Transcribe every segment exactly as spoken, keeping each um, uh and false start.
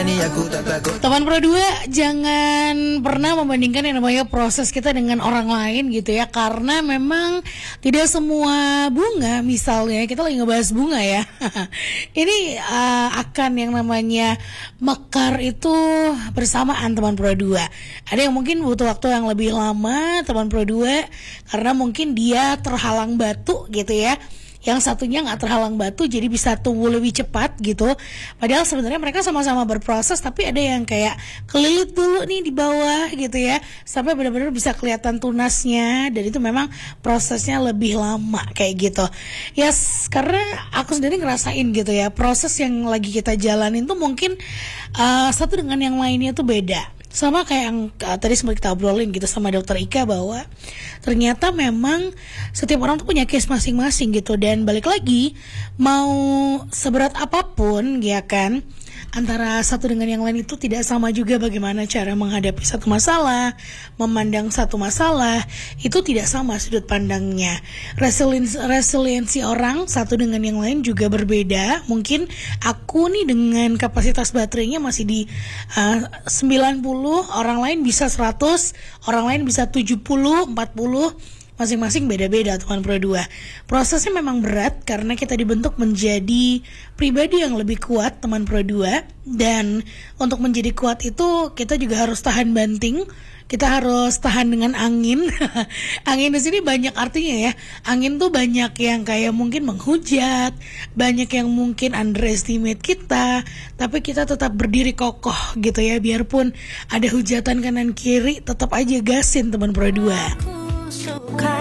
Teman Pro dua, jangan pernah membandingkan yang namanya proses kita dengan orang lain gitu ya. Karena memang tidak semua bunga, misalnya kita lagi ngebahas bunga ya ini uh, akan yang namanya mekar itu bersamaan teman Pro dua. Ada yang mungkin butuh waktu yang lebih lama teman Pro dua, karena mungkin dia terhalang batu gitu ya. Yang satunya nggak terhalang batu, jadi bisa tumbuh lebih cepat gitu. Padahal sebenarnya mereka sama-sama berproses, tapi ada yang kayak kelilit dulu nih di bawah gitu ya, sampai benar-benar bisa kelihatan tunasnya. Dan itu memang prosesnya lebih lama kayak gitu. Yes, karena aku sendiri ngerasain gitu ya, proses yang lagi kita jalanin tuh mungkin uh, satu dengan yang lainnya tuh beda. Sama kayak yang uh, tadi sempat kita obrolin gitu sama dokter Ika, bahwa ternyata memang setiap orang tuh punya case masing-masing gitu. Dan balik lagi, mau seberat apapun ya kan, antara satu dengan yang lain itu tidak sama juga bagaimana cara menghadapi satu masalah, memandang satu masalah, itu tidak sama sudut pandangnya. Resiliensi, resiliensi orang satu dengan yang lain juga berbeda. Mungkin aku nih dengan kapasitas baterainya masih di uh, sembilan puluh, orang lain bisa seratus, orang lain bisa tujuh puluh, empat puluh. Masing-masing beda-beda teman Pro dua. Prosesnya memang berat karena kita dibentuk menjadi pribadi yang lebih kuat teman Pro dua. Dan untuk menjadi kuat itu kita juga harus tahan banting. Kita harus tahan dengan angin. Angin di sini banyak artinya ya. Angin tuh banyak yang kayak mungkin menghujat, banyak yang mungkin underestimate kita, tapi kita tetap berdiri kokoh gitu ya. Biarpun ada hujatan kanan kiri, tetap aja gasin teman Pro dua. Suka,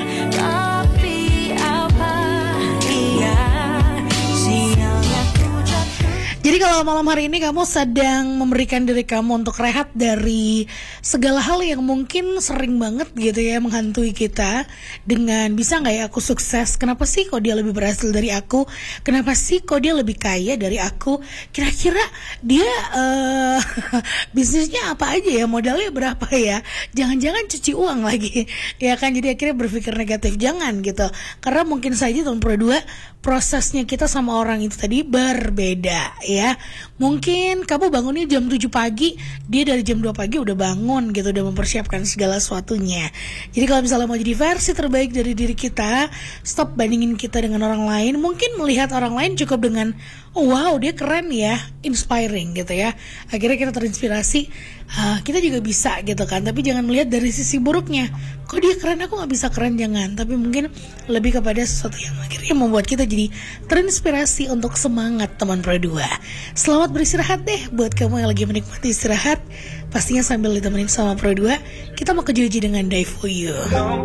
tapi apa iya sialnya. Jadi kalau malam hari ini kamu sedang memberikan diri kamu untuk rehat dari segala hal yang mungkin sering banget gitu ya menghantui kita, dengan bisa gak ya aku sukses, kenapa sih kok dia lebih berhasil dari aku, kenapa sih kok dia lebih kaya dari aku, kira-kira dia uh, bisnisnya apa aja ya, modalnya berapa ya, jangan-jangan cuci uang lagi ya kan. Jadi akhirnya berpikir negatif. Jangan gitu, karena mungkin saja tahun Pro dua prosesnya kita sama orang itu tadi berbeda ya. Mungkin kamu bangunnya jam tujuh pagi, dia dari jam dua pagi udah bangun gitu, udah mempersiapkan segala sesuatunya. Jadi kalau misalnya mau jadi versi terbaik dari diri kita, stop bandingin kita dengan orang lain. Mungkin melihat orang lain cukup dengan oh wow dia keren ya, inspiring gitu ya. Akhirnya kita terinspirasi, uh, kita juga bisa gitu kan. Tapi jangan melihat dari sisi buruknya, kok dia keren aku gak bisa keren, jangan. Tapi mungkin lebih kepada sesuatu yang akhirnya membuat kita jadi terinspirasi untuk semangat teman Pro dua. Selamat beristirahat deh buat kamu yang lagi menikmati istirahat, pastinya sambil ditemenin sama Pro dua. Kita mau ke Joji dengan Die For You.